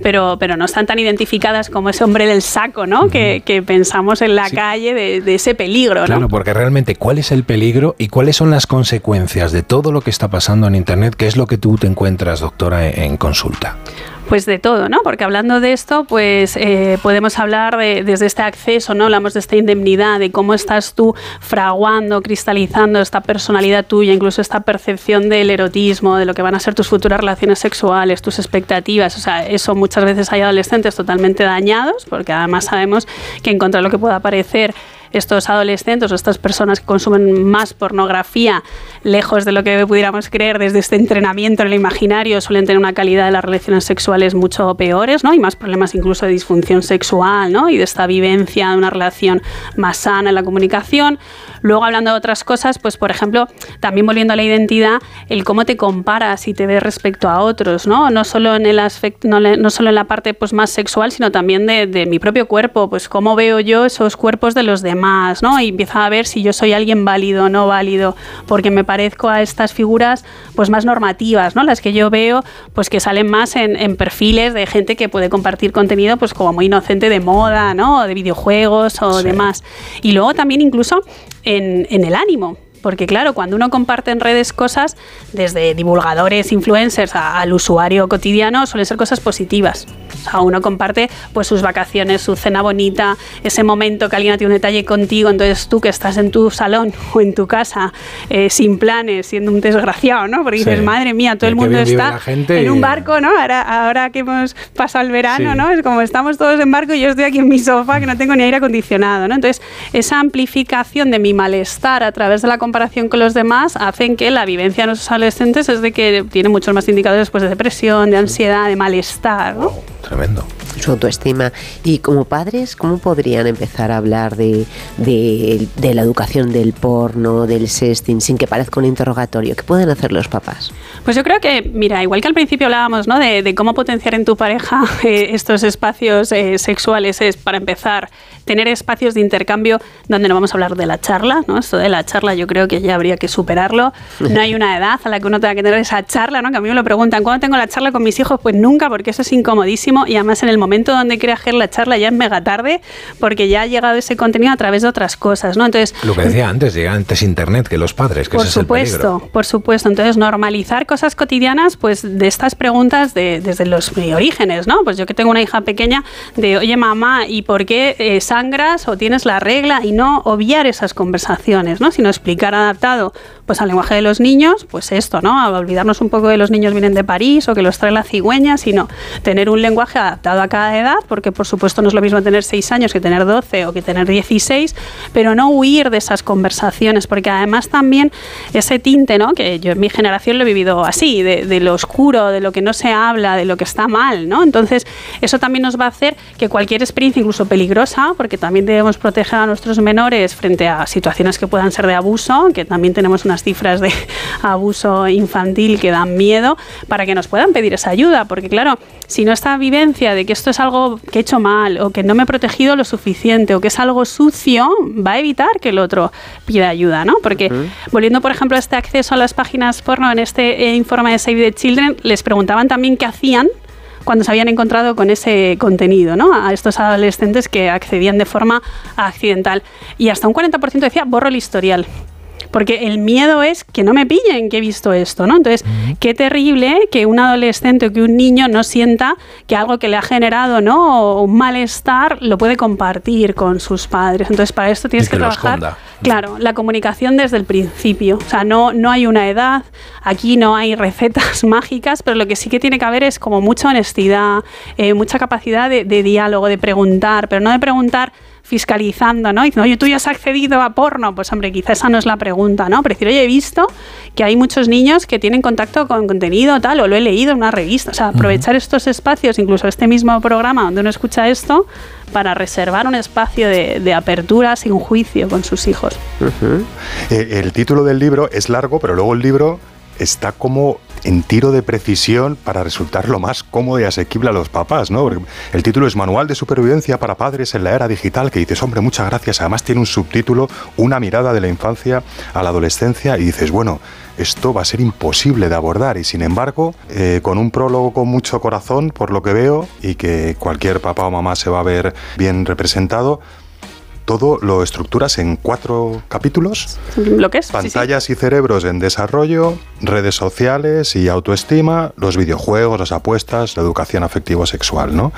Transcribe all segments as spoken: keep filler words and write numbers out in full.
pero, pero no están tan identificadas como ese hombre del saco, ¿no? Uh-huh. que, que pensamos en la sí. calle de, de ese peligro, ¿no? Claro, porque realmente, ¿cuál es el peligro y cuáles son las consecuencias de todo lo que está pasando en Internet? ¿Qué es lo que tú te encuentras, doctora, en, en consulta? Pues de todo, ¿no? Porque hablando de esto, pues eh, podemos hablar de, desde este acceso, ¿no? Hablamos de esta indemnidad, de cómo estás tú fraguando, cristalizando esta personalidad tuya, incluso esta percepción del erotismo, de lo que van a ser tus futuras relaciones sexuales, tus expectativas. O sea, eso muchas veces hay adolescentes totalmente dañados, porque además sabemos que en contra de lo que pueda parecer estos adolescentes o estas personas que consumen más pornografía, lejos de lo que pudiéramos creer desde este entrenamiento en el imaginario, suelen tener una calidad de las relaciones sexuales mucho peores, ¿no? Y más problemas incluso de disfunción sexual, ¿no? Y de esta vivencia de una relación más sana en la comunicación. Luego, hablando de otras cosas, pues por ejemplo, también volviendo a la identidad, el cómo te comparas y te ves respecto a otros, ¿no? No solo en el aspecto, no, no solo en la parte pues más sexual, sino también de, de mi propio cuerpo, pues cómo veo yo esos cuerpos de los demás, ¿no? Y empieza a ver si yo soy alguien válido o no válido, porque me parezco a estas figuras pues más normativas, ¿no? Las que yo veo pues que salen más en, en perfiles de gente que puede compartir contenido pues como muy inocente de moda, ¿no? O de videojuegos o sí. demás. Y luego también incluso en, en el ánimo. Porque claro, cuando uno comparte en redes cosas, desde divulgadores, influencers, a, al usuario cotidiano, suelen ser cosas positivas. O sea, uno comparte pues sus vacaciones, su cena bonita, ese momento que alguien ha tenido un detalle contigo, entonces tú que estás en tu salón o en tu casa, eh, sin planes, siendo un desgraciado, ¿no? Porque dices, sí. madre mía, todo el mundo está en un barco, ¿no? Ahora, ahora que hemos pasado el verano, sí. ¿no? Es como estamos todos en barco y yo estoy aquí en mi sofá que no tengo ni aire acondicionado, ¿no? Entonces, esa amplificación de mi malestar a través de la comparación con los demás hacen que la vivencia de nuestros adolescentes es de que tienen muchos más indicadores pues, de depresión, de ansiedad, de malestar, ¿no? Wow, tremendo. Su autoestima. Y como padres, ¿cómo podrían empezar a hablar de, de, de la educación del porno, del sexting, sin que parezca un interrogatorio? ¿Qué pueden hacer los papás? Pues yo creo que, mira, igual que al principio hablábamos, ¿no? de, de cómo potenciar en tu pareja eh, estos espacios eh, sexuales, es para empezar tener espacios de intercambio donde no vamos a hablar de la charla, ¿no? Esto de la charla yo creo que ya habría que superarlo. No hay una edad a la que uno tenga que tener esa charla, ¿no? Que a mí me lo preguntan, ¿cuándo tengo la charla con mis hijos? Pues nunca, porque eso es incomodísimo y además en el momento donde quiere hacer la charla ya es mega tarde porque ya ha llegado ese contenido a través de otras cosas, ¿no? Entonces, lo que decía antes, llega antes internet que los padres, que por ese supuesto, es el peligro. Por supuesto, entonces normalizar cosas cotidianas pues de estas preguntas de, desde los orígenes, ¿no? Pues yo que tengo una hija pequeña de, oye mamá, ¿y por qué eh, sangras o tienes la regla? Y no obviar esas conversaciones, ¿no? Sino explicar adaptado pues al lenguaje de los niños, pues esto, ¿no? A olvidarnos un poco de los niños vienen de París o que los trae la cigüeña, sino tener un lenguaje adaptado a cada edad, porque por supuesto no es lo mismo tener seis años que tener doce o que tener dieciséis, pero no huir de esas conversaciones, porque además también ese tinte, ¿no? Que yo en mi generación lo he vivido así, de, de lo oscuro, de lo que no se habla, de lo que está mal, ¿no? Entonces eso también nos va a hacer que cualquier experiencia, incluso peligrosa, porque también debemos proteger a nuestros menores frente a situaciones que puedan ser de abuso, que también tenemos unas cifras de abuso infantil que dan miedo, para que nos puedan pedir esa ayuda, porque claro, si no esta vivencia de que esto es algo que he hecho mal o que no me he protegido lo suficiente o que es algo sucio, va a evitar que el otro pida ayuda, ¿no? Porque uh-huh. volviendo por ejemplo a este acceso a las páginas porno, en este eh, informe de Save the Children les preguntaban también qué hacían cuando se habían encontrado con ese contenido, ¿no? A estos adolescentes que accedían de forma accidental, y hasta un cuarenta por ciento decía borro el historial. Porque el miedo es que no me pillen que he visto esto, ¿no? Entonces, uh-huh. qué terrible que un adolescente o que un niño no sienta que algo que le ha generado, ¿no? un malestar lo puede compartir con sus padres. Entonces, para esto tienes que, que trabajar, claro, la comunicación desde el principio. O sea, no, no hay una edad, aquí no hay recetas mágicas, pero lo que sí que tiene que haber es como mucha honestidad, eh, mucha capacidad de, de diálogo, de preguntar, pero no de preguntar fiscalizando, ¿no? Diciendo, oye, tú ya has accedido a porno. Pues hombre, quizá esa no es la pregunta, ¿no? Pero decir, oye, he visto que hay muchos niños que tienen contacto con contenido tal, o lo he leído en una revista. O sea, aprovechar uh-huh. estos espacios, incluso este mismo programa donde uno escucha esto, para reservar un espacio de, de apertura sin juicio con sus hijos. Uh-huh. Eh, el título del libro es largo, pero luego el libro está como en tiro de precisión para resultar lo más cómodo y asequible a los papás, ¿no? Porque el título es Manual de Supervivencia para Padres en la Era Digital, que dices, hombre, muchas gracias. Además tiene un subtítulo, Una mirada de la infancia a la adolescencia, y dices, bueno, esto va a ser imposible de abordar, y sin embargo, eh, con un prólogo con mucho corazón, por lo que veo, y que cualquier papá o mamá se va a ver bien representado, todo lo estructuras en cuatro capítulos. ¿Bloques? Pantallas sí, sí. y cerebros en desarrollo, redes sociales y autoestima, los videojuegos, las apuestas, la educación afectivo-sexual, ¿no?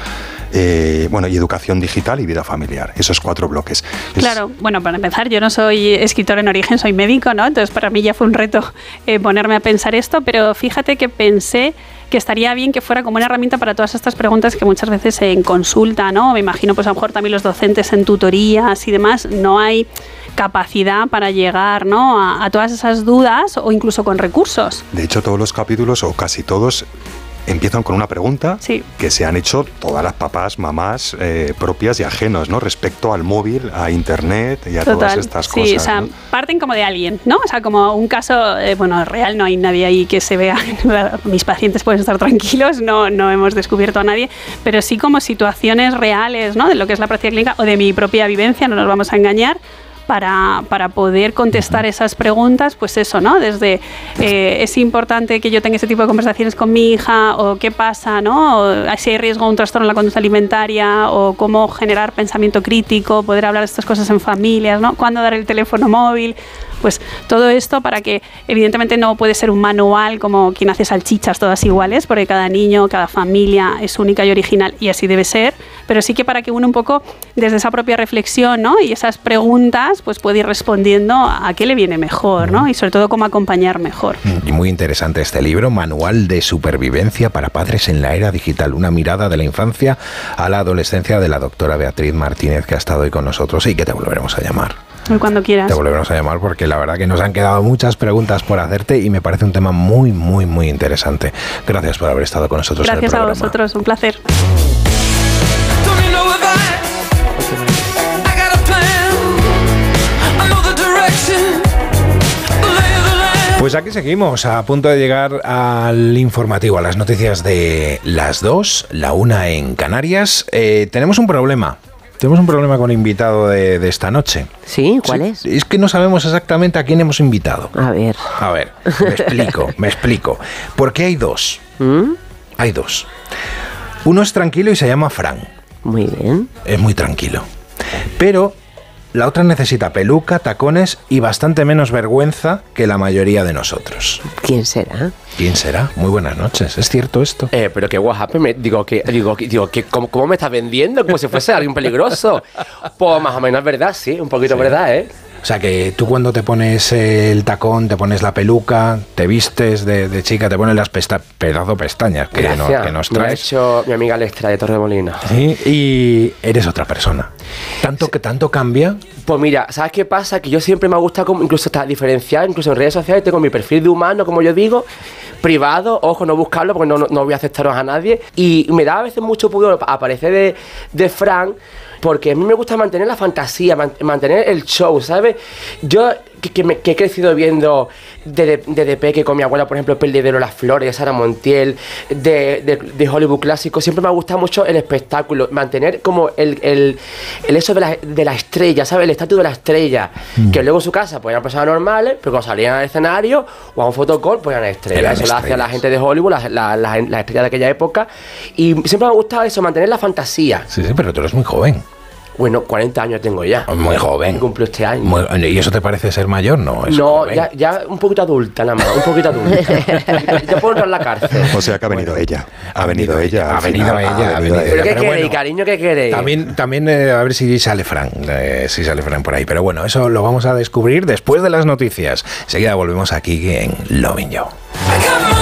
Eh, bueno, y educación digital y vida familiar. Esos cuatro bloques. Claro, es... bueno, para empezar, yo no soy escritor en origen, soy médico, ¿no? Entonces para mí ya fue un reto eh, ponerme a pensar esto, pero fíjate que pensé que estaría bien que fuera como una herramienta para todas estas preguntas que muchas veces en consulta, ¿no? Me imagino, pues a lo mejor también los docentes en tutorías y demás, no hay capacidad para llegar, ¿no?, a, a todas esas dudas, o incluso con recursos. De hecho, todos los capítulos, o casi todos, empiezan con una pregunta sí. que se han hecho todas las papás, mamás eh, propias y ajenos, ¿no? Respecto al móvil, a internet y a Total, todas estas sí, cosas. O sea, ¿no? Parten como de alguien, ¿no? O sea, como un caso, eh, bueno, real, no hay nadie ahí que se vea. Mis pacientes pueden estar tranquilos, no, no hemos descubierto a nadie, pero sí como situaciones reales, ¿no?, de lo que es la práctica clínica o de mi propia vivencia, no nos vamos a engañar. Para, para poder contestar esas preguntas, pues eso, ¿no? Desde eh, es importante que yo tenga ese tipo de conversaciones con mi hija, o qué pasa, ¿no? O si hay riesgo de un trastorno en la conducta alimentaria, o cómo generar pensamiento crítico, poder hablar de estas cosas en familias, ¿no? Cuándo dar el teléfono móvil. Pues todo esto para que, evidentemente, no puede ser un manual como quien hace salchichas todas iguales, porque cada niño, cada familia es única y original, y así debe ser, pero sí que para que uno un poco, desde esa propia reflexión, ¿no?, y esas preguntas, pues puede ir respondiendo a qué le viene mejor, ¿no?, y sobre todo cómo acompañar mejor. Y muy interesante este libro, Manual de Supervivencia para Padres en la Era Digital, una mirada de la infancia a la adolescencia, de la doctora Beatriz Martínez, que ha estado hoy con nosotros y que te volveremos a llamar. Cuando quieras. Te volveremos a llamar porque la verdad que nos han quedado muchas preguntas por hacerte y me parece un tema muy, muy, muy interesante. Gracias por haber estado con nosotros. Gracias en el a vosotros, un placer. Pues aquí seguimos, a punto de llegar al informativo, a las noticias de las dos, la una en Canarias. Eh, tenemos un problema. Tenemos un problema con el invitado de, de esta noche. ¿Sí? ¿Cuál sí, es? Es que no sabemos exactamente a quién hemos invitado. A ver. A ver, me explico, me explico. Porque hay dos. ¿Mm? Hay dos. Uno es tranquilo y se llama Fran. Muy bien. Es muy tranquilo. Pero la otra necesita peluca, tacones y bastante menos vergüenza que la mayoría de nosotros. ¿Quién será? ¿Quién será? Muy buenas noches. ¿Es cierto esto? Eh, pero qué guapo. Me, digo, que, digo, que, digo que, ¿cómo, ¿cómo me estás vendiendo? Como si fuese alguien peligroso. Pues más o menos es verdad, sí. Un poquito sí. verdad, ¿eh? O sea que tú cuando te pones el tacón, te pones la peluca, te vistes de, de chica, te pones las pesta pedazo pestañas que, no, que nos traes. Me ha hecho mi amiga Lestra de Torremolinos. Sí, y eres otra persona. ¿Tanto que tanto cambia? Pues mira, ¿sabes qué pasa? Que yo siempre me ha gustado como incluso hasta diferenciar, incluso en redes sociales tengo mi perfil de humano, como yo digo, privado, ojo, no buscarlo porque no, no, no voy a aceptaros a nadie. Y me da a veces mucho pudor aparecer de, de Fran, porque a mí me gusta mantener la fantasía, man, mantener el show, ¿sabes? Yo que, que, me, que he crecido viendo desde de, de peque con mi abuela, por ejemplo, Perdedero Las Flores, de Sara Montiel, de, de, de Hollywood clásico, siempre me ha gustado mucho el espectáculo, mantener como el, el, el eso de la, de la estrella, ¿sabes? El estatus de la estrella, mm. que luego en su casa pues eran personas normales, pero cuando salían al escenario o a un fotocall, pues eran estrellas. Eso lo hacía la gente de Hollywood, las la, la, la estrellas de aquella época, y siempre me ha gustado eso, mantener la fantasía. Sí, sí, pero tú eres muy joven. Bueno, cuarenta años tengo ya. Muy joven. Cumplo este año. Muy, ¿y eso te parece ser mayor? No, es no ya, ya un poquito adulta nada más, un poquito adulta. Ya puedo entrar en la cárcel. O sea que ha venido bueno, ella. Ha venido ella. Ha venido ella. Ha venido ella. ¿Pero qué queréis, bueno, cariño? ¿Qué queréis? También, también eh, a ver si sale Fran. Eh, si sale Fran por ahí. Pero bueno, eso lo vamos a descubrir después de las noticias. Enseguida volvemos aquí en Lovin' You.